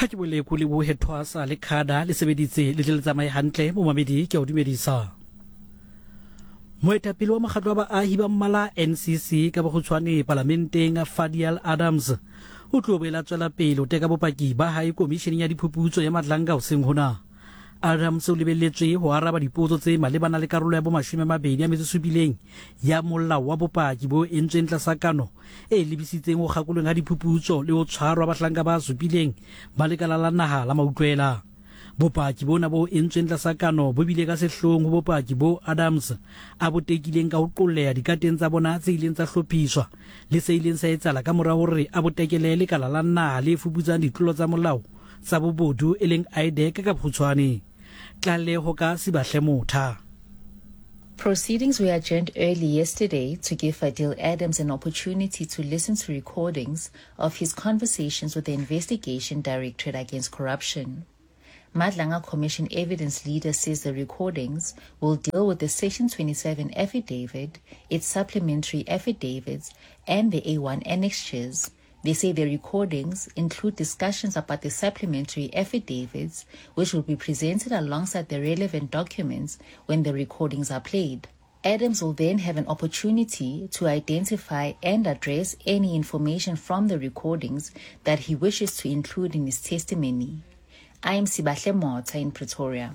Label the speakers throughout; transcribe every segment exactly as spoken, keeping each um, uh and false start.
Speaker 1: ha ke bole go le bo hetwasa le khada le sebeditse le le tsamaye hantle mo mamedi ke o dumedisa moetapele wa makgatlo ba ahi ba mmala N C C ka bogutshwane parlamenteng Fadial Adams o tlobela tswela pele o teka bopaki ba hae commission ya diphuputso ya Madlanga o seng hona Adams o lebelletswe ho araba dipotso tse malebana le karolo ya bo mashome mabedi ya metsosubileng ya molao wa bopaki bo entsweng tlasakano e lebisitseng ho kgakolong ha diphuputso le ho tshwarwa bahlanka ba supileng ba lekala la naha la mautlwela bopaki bona bo entsweng tlasakano bo bile ka sehlong ho bopaki bo Adams a botekileng ka ho qolleha dikateng tsa bona tse ileng tsa hlophiswa le se ileng sa etsala ka mora hore a botekele lekala la naha le fuputsang ditlolo tsa molao tsa bobodu e leng I D E C ka bokgutshwane tlaleho ka Sibahle Motha.
Speaker 2: Proceedings were adjourned early yesterday to give Fadial Adams an opportunity to listen to recordings of his conversations with the Investigation Directorate Against Corruption. Madlanga Commission evidence leader says the recordings will deal with the Section twenty-seven affidavit, its supplementary affidavits, and the A one annexures. They say the recordings include discussions about the supplementary affidavits, which will be presented alongside the relevant documents when the recordings are played. Adams will then have an opportunity to identify and address any information from the recordings that he wishes to include in his testimony. I am Sibahle Motha in Pretoria.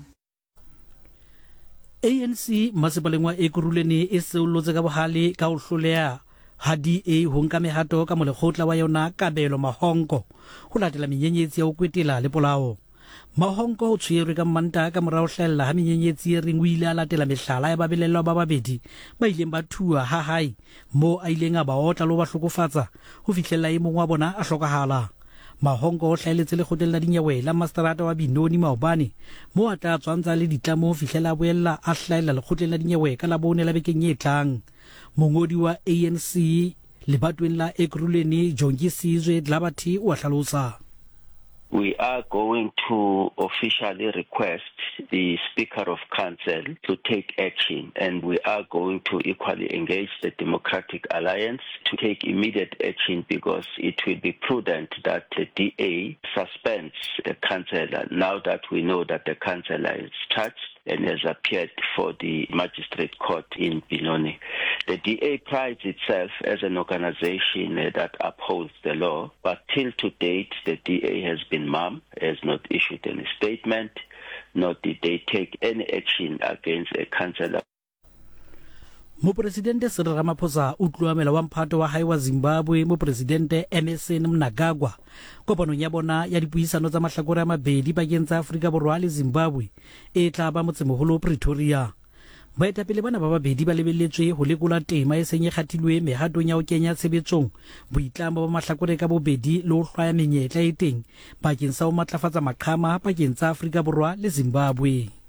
Speaker 1: A N C Masibalengwa Ekuruleni e seolotse ka bohale ka ho hloleha ha D A ho nka mehato ka molekgotla wa yona Kabelo Mahonko ho latela menyenyetsi ya ho kwetela le polao Mahonko o tshwerwe ka Manta ka morao hlella ha menyenyetsi e reng o ile a latela mehlala ya babelelwa ba babedi ba ileng ba thua ha hae mo a ileng a ba otla lo ba hlokofatsa ho fihlella e mong wa bona a hlokahala Mahonko o hlaeletse le khotella dinyewe la Masterata wa Binoni Maobane mo a tla tswantsa le ditlamo fihlella boella a hlaela le khotella dinyewe ka la bone la bekeng e tlang mongodi wa A N C lebatweng la Ekuruleni Jongi Sizwe Dlabathi o hlalosa.
Speaker 3: We are going to officially request the Speaker of Council to take action, and we are going to equally engage the Democratic Alliance to take immediate action because it will be prudent that the D A suspends the councillor now that we know that the councillor is charged and has appeared for the magistrate court in Benoni. The D A prides itself as an organization that upholds the law, but till to date the D A has been mum, has not issued any statement, nor did they take any action against a councillor.
Speaker 1: Mo presidente Cyril Ramaphosa o tloamela wa mphato wa hae wa Zimbabwe mo presidente Emmerson Mnangagwa kopano ya bona ya dipuisano tsa mahlakore a mabedi bakeng tsa Afrika Borwa le Zimbabwe e tla ba motsemoholo Pretoria. Baetapele bana ba babedi ba lebelletswe ho lekola tema e seng e kgatilwe mehatong ya ho kenya tshebetsong boitlamo ba mahlakore ka bobedi le ho hlwaya menyetla e teng bakeng sa ho matlafatsa maqhama bakeng tsa Afrika Borwa le Zimbabwe.